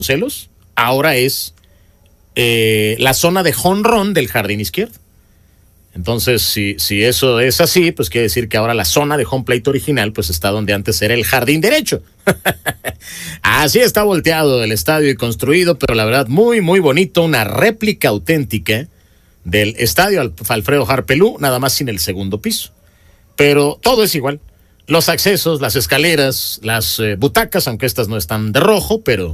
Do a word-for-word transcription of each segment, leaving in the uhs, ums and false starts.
celos, ahora es eh, la zona de jonrón del jardín izquierdo. Entonces, si, si eso es así, pues quiere decir que ahora la zona de home plate original pues está donde antes era el jardín derecho. Así está volteado el estadio y construido, pero la verdad muy, muy bonito, una réplica auténtica del estadio Alfredo Harpelú, nada más sin el segundo piso. Pero todo es igual. Los accesos, las escaleras, las eh, butacas, aunque estas no están de rojo, pero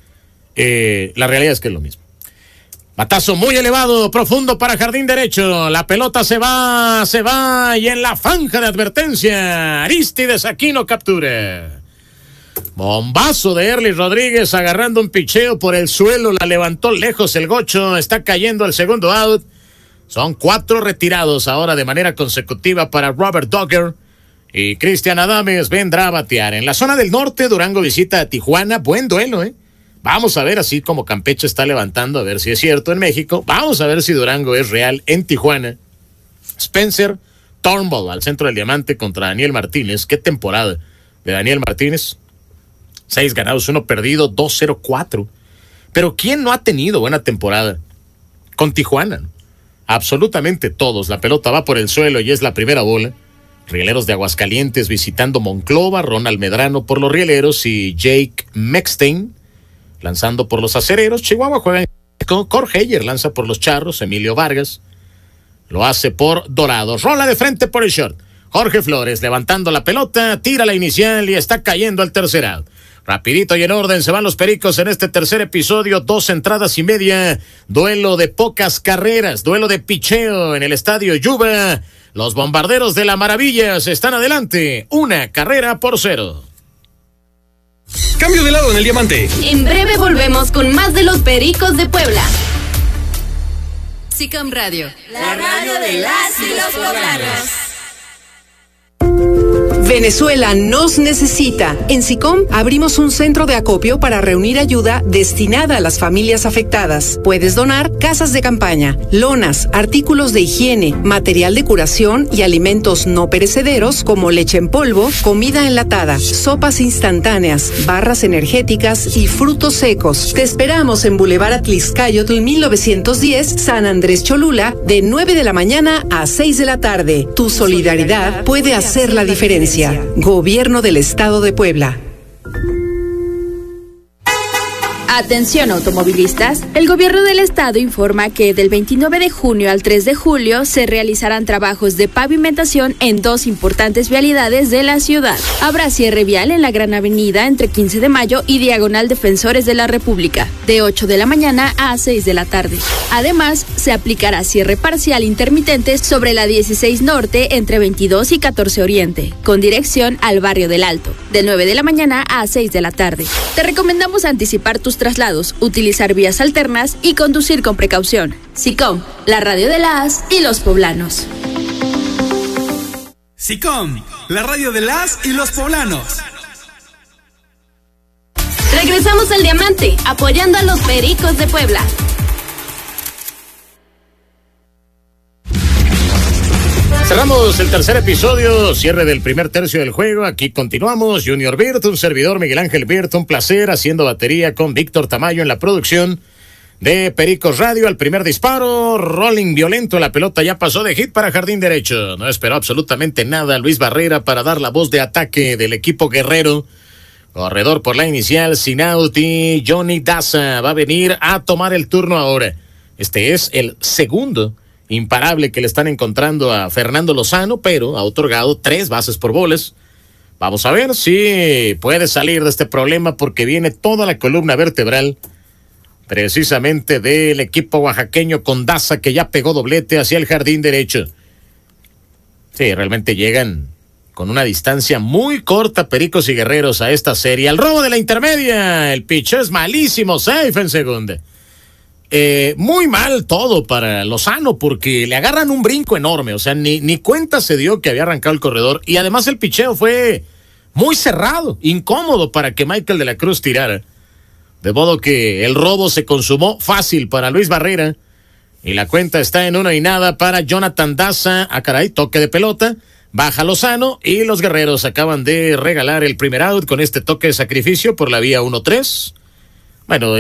eh, la realidad es que es lo mismo. Batazo muy elevado, profundo para jardín derecho. La pelota se va, se va, y en la franja de advertencia, Aristides Aquino captura. Bombazo de Erly Rodríguez agarrando un picheo por el suelo, la levantó lejos el gocho, está cayendo el segundo out. Son cuatro retirados ahora de manera consecutiva para Robert Dogger. Y Cristian Adames vendrá a batear. En la zona del norte, Durango visita a Tijuana. Buen duelo, ¿eh? Vamos a ver, así como Campeche está levantando, a ver si es cierto en México. Vamos a ver si Durango es real en Tijuana. Spencer Turnbull al centro del diamante contra Daniel Martínez. ¿Qué temporada de Daniel Martínez? Seis ganados, uno perdido, dos cero cuatro. Pero ¿quién no ha tenido buena temporada con Tijuana? Absolutamente todos. La pelota va por el suelo y es la primera bola. Rieleros de Aguascalientes visitando Monclova, Ronald Medrano por los Rieleros y Jake Mexstein lanzando por los Acereros. Chihuahua juega con Jorge Heyer, lanza por los Charros. Emilio Vargas lo hace por Dorados. Rola de frente por el short. Jorge Flores levantando la pelota, tira la inicial y está cayendo al tercer out. Rapidito y en orden se van los Pericos en este tercer episodio, dos entradas y media, duelo de pocas carreras, duelo de picheo en el estadio Yuba. Los Bombarderos de la Maravilla se están adelante, una carrera por cero. Cambio de lado en el diamante. En breve volvemos con más de los Pericos de Puebla. SICOM Radio, la radio de las y los poblanos. Venezuela nos necesita. En SICOM abrimos un centro de acopio para reunir ayuda destinada a las familias afectadas. Puedes donar casas de campaña, lonas, artículos de higiene, material de curación y alimentos no perecederos como leche en polvo, comida enlatada, sopas instantáneas, barras energéticas y frutos secos. Te esperamos en Boulevard Atlixcayotl mil novecientos diez, San Andrés Cholula, de nueve de la mañana a seis de la tarde. Tu solidaridad puede hacer la diferencia. Gobierno del Estado de Puebla. Atención automovilistas, el gobierno del estado informa que del veintinueve de junio al tres de julio se realizarán trabajos de pavimentación en dos importantes vialidades de la ciudad. Habrá cierre vial en la Gran Avenida entre quince de mayo y Diagonal Defensores de la República, de ocho de la mañana a seis de la tarde. Además, se aplicará cierre parcial intermitente sobre la dieciséis Norte entre veintidós y catorce Oriente, con dirección al Barrio del Alto, de nueve de la mañana a seis de la tarde. Te recomendamos anticipar tus traslados, utilizar vías alternas y conducir con precaución. SICOM, la radio de las y los poblanos. SICOM, la radio de las y los poblanos. Regresamos al diamante, apoyando a los Pericos de Puebla. Cerramos el tercer episodio, cierre del primer tercio del juego. Aquí continuamos. Junior Bird, un servidor Miguel Ángel Bird, un placer haciendo batería con Víctor Tamayo en la producción de Pericos Radio. Al primer disparo, rolling violento, la pelota ya pasó de hit para jardín derecho. No esperó absolutamente nada Luis Barrera para dar la voz de ataque del equipo guerrero. Corredor por la inicial, sin out, y Johnny Daza va a venir a tomar el turno ahora. Este es el segundo imparable que le están encontrando a Fernando Lozano, pero ha otorgado tres bases por bolas. Vamos a ver si puede salir de este problema, porque viene toda la columna vertebral precisamente del equipo oaxaqueño con Daza, que ya pegó doblete hacia el jardín derecho. Sí, realmente llegan con una distancia muy corta Pericos y Guerreros a esta serie. Al robo de la intermedia, el pitch es malísimo, safe en segunda. Eh, muy mal todo para Lozano, porque le agarran un brinco enorme, o sea, ni, ni cuenta se dio que había arrancado el corredor, y además el picheo fue muy cerrado, incómodo para que Michael de la Cruz tirara, de modo que el robo se consumó fácil para Luis Barrera, y la cuenta está en una y nada para Jonathan Daza. Ah, caray, toque de pelota, baja Lozano, y los Guerreros acaban de regalar el primer out con este toque de sacrificio por la vía uno tres. Bueno,